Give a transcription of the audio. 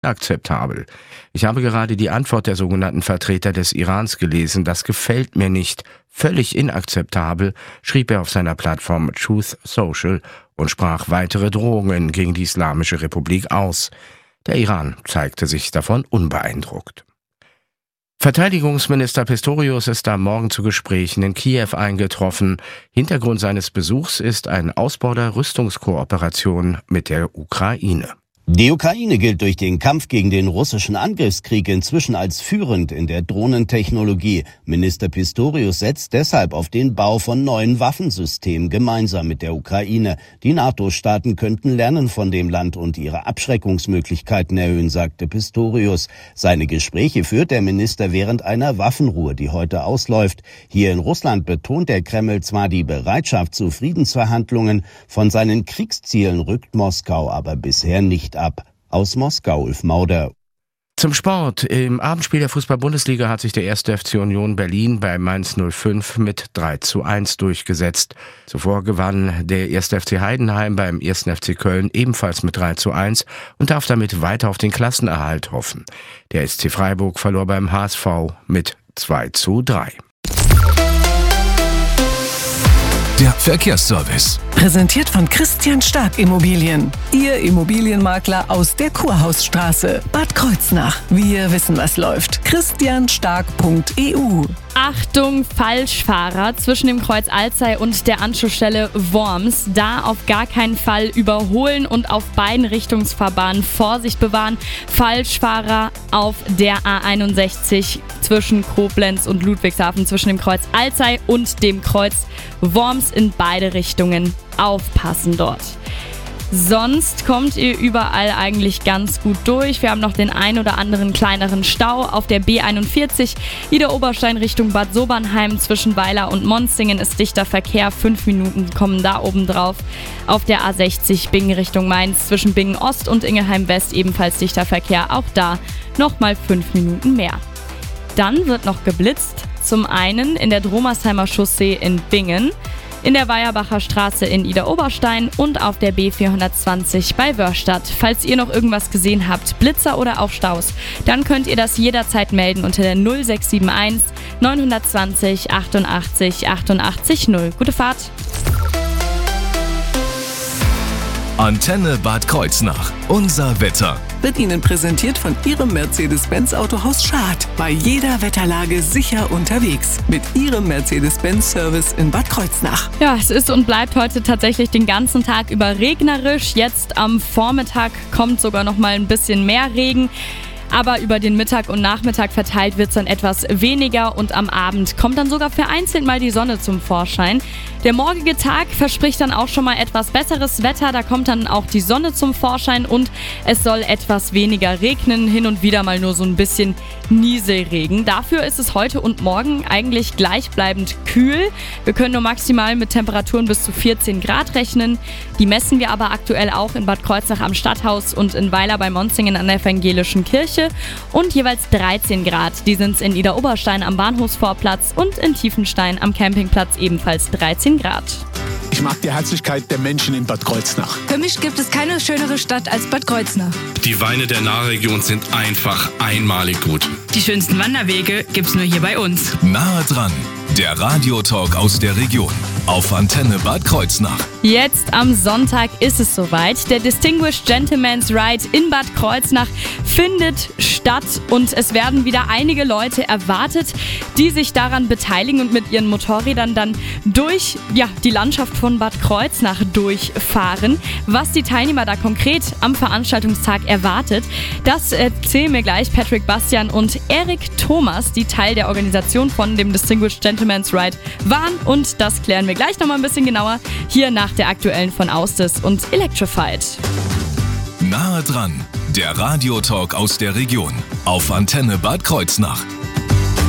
Inakzeptabel. Ich habe gerade die Antwort der sogenannten Vertreter des Irans gelesen. Das gefällt mir nicht. Völlig inakzeptabel, schrieb er auf seiner Plattform Truth Social und sprach weitere Drohungen gegen die Islamische Republik aus. Der Iran zeigte sich davon unbeeindruckt. Verteidigungsminister Pistorius ist am Morgen zu Gesprächen in Kiew eingetroffen. Hintergrund seines Besuchs ist ein Ausbau der Rüstungskooperation mit der Ukraine. Die Ukraine gilt durch den Kampf gegen den russischen Angriffskrieg inzwischen als führend in der Drohnentechnologie. Minister Pistorius setzt deshalb auf den Bau von neuen Waffensystemen gemeinsam mit der Ukraine. Die NATO-Staaten könnten lernen von dem Land und ihre Abschreckungsmöglichkeiten erhöhen, sagte Pistorius. Seine Gespräche führt der Minister während einer Waffenruhe, die heute ausläuft. Hier in Russland betont der Kreml zwar die Bereitschaft zu Friedensverhandlungen, von seinen Kriegszielen rückt Moskau aber bisher nicht ab. Aus Moskau, Ulf Mauder. Zum Sport. Im Abendspiel der Fußball-Bundesliga hat sich der 1. FC Union Berlin bei Mainz 05 mit 3:1 durchgesetzt. Zuvor gewann der 1. FC Heidenheim beim 1. FC Köln ebenfalls mit 3:1 und darf damit weiter auf den Klassenerhalt hoffen. Der SC Freiburg verlor beim HSV mit 2:3. Der Verkehrsservice. Präsentiert von Christian Stark Immobilien. Ihr Immobilienmakler aus der Kurhausstraße, Bad Kreuznach. Wir wissen, was läuft. christianstark.eu. Achtung, Falschfahrer zwischen dem Kreuz Alzey und der Anschlussstelle Worms. Da auf gar keinen Fall überholen und auf beiden Richtungsfahrbahnen Vorsicht bewahren. Falschfahrer auf der A61 zwischen Koblenz und Ludwigshafen, zwischen dem Kreuz Alzey und dem Kreuz Worms in beide Richtungen. Aufpassen dort. Sonst kommt ihr überall eigentlich ganz gut durch. Wir haben noch den ein oder anderen kleineren Stau auf der B41. Ida Oberstein Richtung Bad Sobernheim zwischen Weiler und Monzingen ist dichter Verkehr. 5 Minuten kommen da oben drauf. Auf der A60 Bingen Richtung Mainz zwischen Bingen Ost und Ingelheim West ebenfalls dichter Verkehr. Auch da nochmal 5 Minuten mehr. Dann wird noch geblitzt. Zum einen in der Dromersheimer Chaussee in Bingen, in der Weierbacher Straße in Ida Oberstein und auf der B420 bei Wörstadt. Falls ihr noch irgendwas gesehen habt, Blitzer oder auch Staus, dann könnt ihr das jederzeit melden unter der 0671 920 88 88 0. Gute Fahrt! Antenne Bad Kreuznach. Unser Wetter. Wird Ihnen präsentiert von Ihrem Mercedes-Benz Autohaus Schad. Bei jeder Wetterlage sicher unterwegs. Mit Ihrem Mercedes-Benz-Service in Bad Kreuznach. Ja, es ist und bleibt heute tatsächlich den ganzen Tag über regnerisch. Jetzt am Vormittag kommt sogar noch mal ein bisschen mehr Regen. Aber über den Mittag und Nachmittag verteilt wird es dann etwas weniger und am Abend kommt dann sogar vereinzelt mal die Sonne zum Vorschein. Der morgige Tag verspricht dann auch schon mal etwas besseres Wetter, da kommt dann auch die Sonne zum Vorschein und es soll etwas weniger regnen, hin und wieder mal nur so ein bisschen Nieselregen. Dafür ist es heute und morgen eigentlich gleichbleibend kühl. Wir können nur maximal mit Temperaturen bis zu 14 Grad rechnen. Die messen wir aber aktuell auch in Bad Kreuznach am Stadthaus und in Weiler bei Monzingen an der Evangelischen Kirche. Und jeweils 13 Grad. Die sind es in Ida Oberstein am Bahnhofsvorplatz und in Tiefenstein am Campingplatz ebenfalls 13 Grad. Ich mag die Herzlichkeit der Menschen in Bad Kreuznach. Für mich gibt es keine schönere Stadt als Bad Kreuznach. Die Weine der Nahregion sind einfach einmalig gut. Die schönsten Wanderwege gibt's nur hier bei uns. Nahe dran. Der Radiotalk aus der Region. Auf Antenne Bad Kreuznach. Jetzt am Sonntag ist es soweit. Der Distinguished Gentleman's Ride in Bad Kreuznach findet statt und es werden wieder einige Leute erwartet, die sich daran beteiligen und mit ihren Motorrädern dann durch die Landschaft von Bad Kreuznach durchfahren. Was die Teilnehmer da konkret am Veranstaltungstag erwartet, das erzählen mir gleich Patrick Bastian und Erik Thomas, die Teil der Organisation von dem Distinguished Gentleman's Ride waren, und das klären wir gleich nochmal ein bisschen genauer hier nach der aktuellen von Austis und Electrified. Nahe dran. Der Radiotalk aus der Region. Auf Antenne Bad Kreuznach.